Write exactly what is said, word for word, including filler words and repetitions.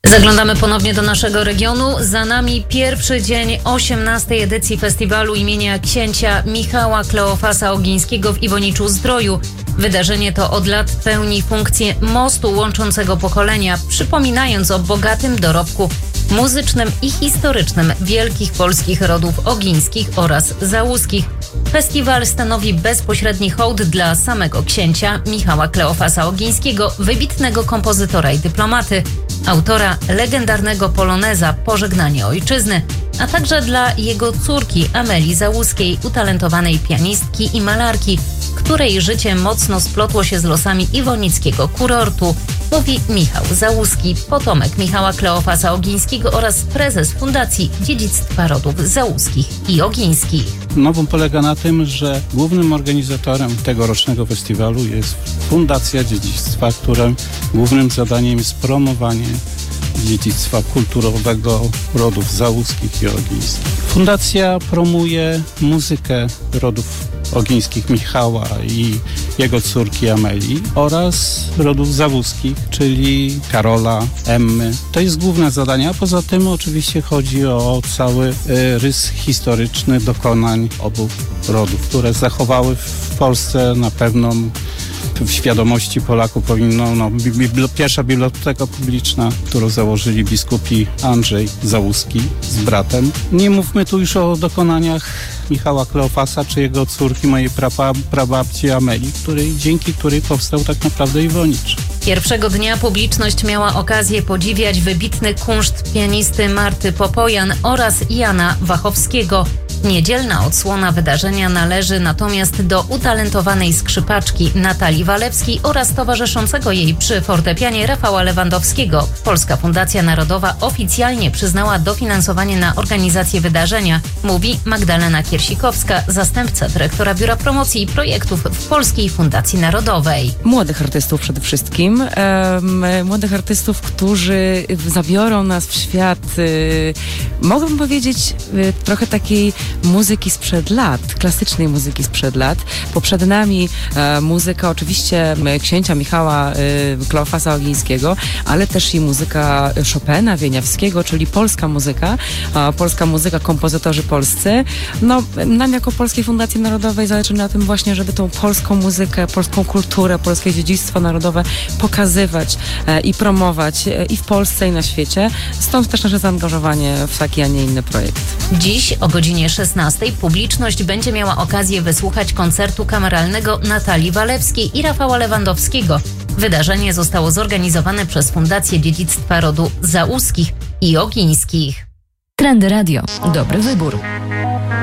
Zaglądamy ponownie do naszego regionu. Za nami pierwszy dzień osiemnastej edycji festiwalu imienia księcia Michała Kleofasa Ogińskiego w Iwoniczu-Zdroju. Wydarzenie to od lat pełni funkcję mostu łączącego pokolenia, przypominając o bogatym dorobku muzycznym i historycznym wielkich polskich rodów ogińskich oraz załuskich. Festiwal stanowi bezpośredni hołd dla samego księcia Michała Kleofasa Ogińskiego, wybitnego kompozytora i dyplomaty, autora legendarnego poloneza Pożegnanie Ojczyzny, a także dla jego córki Amelii Załuskiej, utalentowanej pianistki i malarki, której życie mocno splotło się z losami iwonickiego kurortu, mówi Michał Załuski, potomek Michała Kleofasa Ogińskiego oraz prezes Fundacji Dziedzictwa Rodów Załuskich i Ogińskich. Nowum polega na tym, że głównym organizatorem tegorocznego festiwalu jest Fundacja Dziedzictwa, którym głównym zadaniem jest promowanie dziedzictwa kulturowego rodów załuskich i ogińskich. Fundacja promuje muzykę rodów ogińskich Michała i jego córki Amelii oraz rodów załuskich, czyli Karola, Emmy. To jest główne zadanie, a poza tym oczywiście chodzi o cały rys historyczny dokonań obu rodów, które zachowały w Polsce na pewno w świadomości Polaków powinno, no, bibli- pierwsza biblioteka publiczna, którą założyli biskupi Andrzej Załuski z bratem. Nie mówmy tu już o dokonaniach Michała Kleofasa czy jego córki, mojej prapa, prababci Amelii, której, dzięki której powstał tak naprawdę Iwonicz. Pierwszego dnia publiczność miała okazję podziwiać wybitny kunszt pianisty Marty Popojan oraz Jana Wachowskiego. Niedzielna odsłona wydarzenia należy natomiast do utalentowanej skrzypaczki Natalii Walewskiej oraz towarzyszącego jej przy fortepianie Rafała Lewandowskiego. Polska Fundacja Narodowa oficjalnie przyznała dofinansowanie na organizację wydarzenia, mówi Magdalena Kiersikowska, zastępca dyrektora Biura Promocji i Projektów w Polskiej Fundacji Narodowej. Młodych artystów przede wszystkim. Um, młodych artystów, którzy zabiorą nas w świat, y, mogłabym powiedzieć, y, trochę takiej muzyki sprzed lat, klasycznej muzyki sprzed lat, bo przed nami e, muzyka oczywiście księcia Michała e, Kleofasa Ogińskiego, ale też i muzyka Chopina, Wieniawskiego, czyli polska muzyka, e, polska muzyka, kompozytorzy polscy. No, nam jako Polskiej Fundacji Narodowej zależy na tym właśnie, żeby tą polską muzykę, polską kulturę, polskie dziedzictwo narodowe pokazywać e, i promować e, i w Polsce, i na świecie. Stąd też nasze zaangażowanie w taki, a nie inny projekt. Dziś o godzinie szesnastej publiczność będzie miała okazję wysłuchać koncertu kameralnego Natalii Walewskiej i Rafała Lewandowskiego. Wydarzenie zostało zorganizowane przez Fundację Dziedzictwa Rodu Załuskich i Ogińskich. Trendy Radio. Dobry wybór.